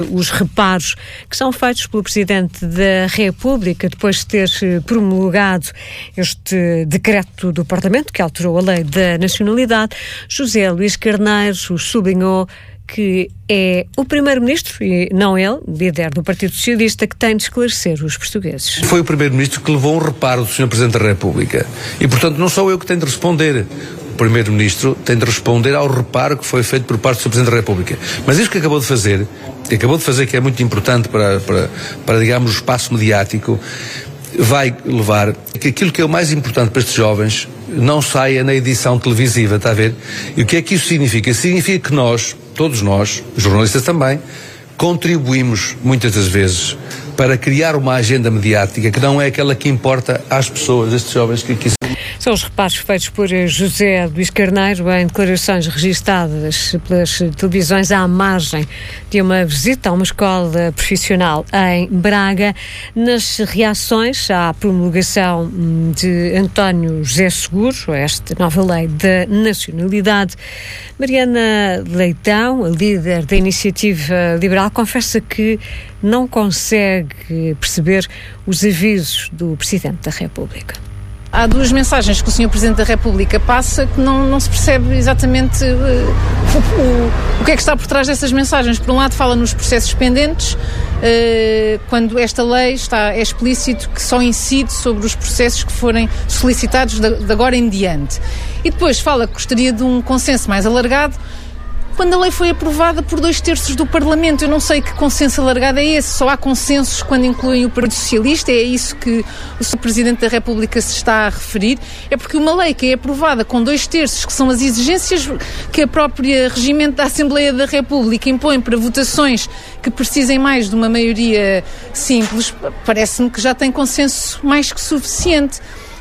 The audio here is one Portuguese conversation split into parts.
Os reparos que são feitos pelo Presidente da República depois de ter promulgado este decreto do Parlamento que alterou a Lei da Nacionalidade, José Luís Carneiro sublinhou que é o Primeiro-Ministro, e não ele, líder do Partido Socialista, que tem de esclarecer os portugueses. Foi o Primeiro-Ministro que levou um reparo do Sr. Presidente da República. E, portanto, não sou eu que tenho de responder. O Primeiro-Ministro tem de responder ao reparo que foi feito por parte do Sr. Presidente da República. Mas isto que acabou de fazer que é muito importante para digamos, o espaço mediático, vai levar que aquilo que é o mais importante para estes jovens não saia na edição televisiva, está a ver? E o que é que isso significa? Significa que nós, todos nós, jornalistas também, contribuímos muitas das vezes para criar uma agenda mediática que não é aquela que importa às pessoas, estes jovens que aqui São os reparos feitos por José Luís Carneiro em declarações registadas pelas televisões à margem de uma visita a uma escola profissional em Braga. Nas reações à promulgação de António José Seguro, esta nova lei da nacionalidade, Mariana Leitão, a líder da Iniciativa Liberal, confessa que não consegue perceber os avisos do Presidente da República. Há duas mensagens que o Sr. Presidente da República passa que não se percebe exatamente o que é que está por trás dessas mensagens. Por um lado fala nos processos pendentes, quando esta lei é explícito que só incide sobre os processos que forem solicitados de agora em diante. E depois fala que gostaria de um consenso mais alargado quando a lei foi aprovada por 2/3 do Parlamento. Eu não sei que consenso alargado é esse. Só há consensos quando incluem o Partido Socialista. É isso que o Sr. Presidente da República se está a referir. É porque uma lei que é aprovada com 2/3, que são as exigências que a própria regimento da Assembleia da República impõe para votações que precisem mais de uma maioria simples, parece-me que já tem consenso mais que suficiente.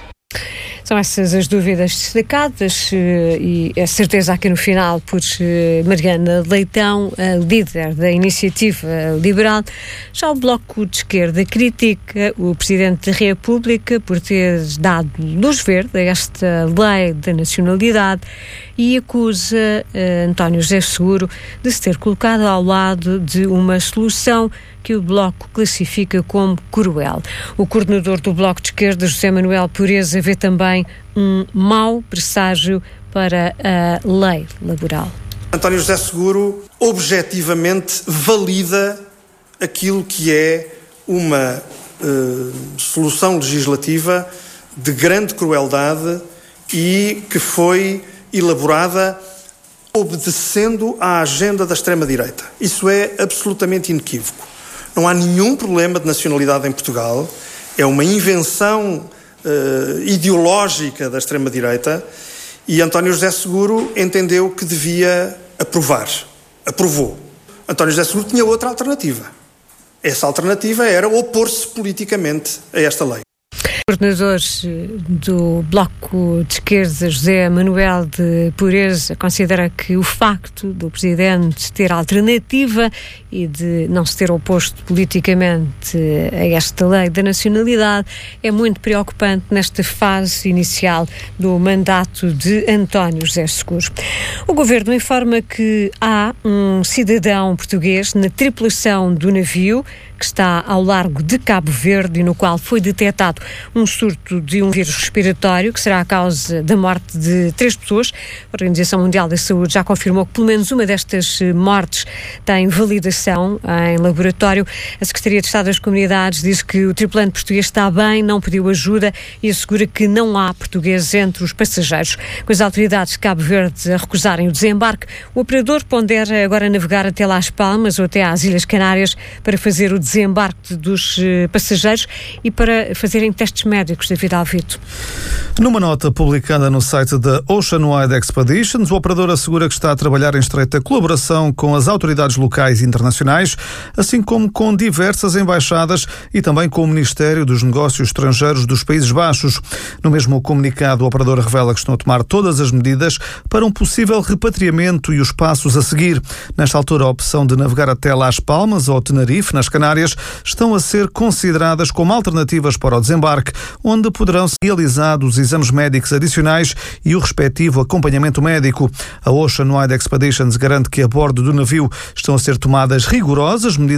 São essas as dúvidas destacadas e a certeza aqui no final por Mariana Leitão, a líder da Iniciativa Liberal. Já o Bloco de Esquerda critica o Presidente da República por ter dado luz verde a esta lei da nacionalidade e acusa António José Seguro de se ter colocado ao lado de uma solução que o Bloco classifica como cruel. O coordenador do Bloco de Esquerda, José Manuel Pureza, vê também um mau presságio para a lei laboral. António José Seguro objetivamente valida aquilo que é uma solução legislativa de grande crueldade e que foi elaborada obedecendo à agenda da extrema-direita. Isso é absolutamente inequívoco. Não há nenhum problema de nacionalidade em Portugal. É uma invenção ideológica da extrema-direita e António José Seguro entendeu que devia aprovar. Aprovou. António José Seguro tinha outra alternativa. Essa alternativa era opor-se politicamente a esta lei. O coordenador do Bloco de Esquerda, José Manuel de Pureza, considera que o facto do Presidente ter alternativa e de não se ter oposto politicamente a esta lei da nacionalidade é muito preocupante nesta fase inicial do mandato de António José Seguro. O Governo informa que há um cidadão português na tripulação do navio que está ao largo de Cabo Verde e no qual foi detectado um surto de um vírus respiratório que será a causa da morte de 3 pessoas. A Organização Mundial da Saúde já confirmou que pelo menos uma destas mortes tem validação em laboratório. A Secretaria de Estado das Comunidades diz que o tripulante português está bem, não pediu ajuda e assegura que não há portugueses entre os passageiros. Com as autoridades de Cabo Verde a recusarem o desembarque, o operador pondera agora navegar até Las Palmas ou até às Ilhas Canárias para fazer o desembarque dos passageiros e para fazerem testes médicos. David Alvito. Numa nota publicada no site da Oceanwide Expeditions, o operador assegura que está a trabalhar em estreita colaboração com as autoridades locais e internacionais, assim como com diversas embaixadas e também com o Ministério dos Negócios Estrangeiros dos Países Baixos. No mesmo comunicado, o operador revela que estão a tomar todas as medidas para um possível repatriamento e os passos a seguir. Nesta altura, a opção de navegar até Las Palmas ou Tenerife, nas Canárias, estão a ser consideradas como alternativas para o desembarque, onde poderão ser realizados exames médicos adicionais e o respectivo acompanhamento médico. A Oceanwide Expeditions garante que a bordo do navio estão a ser tomadas rigorosas medidas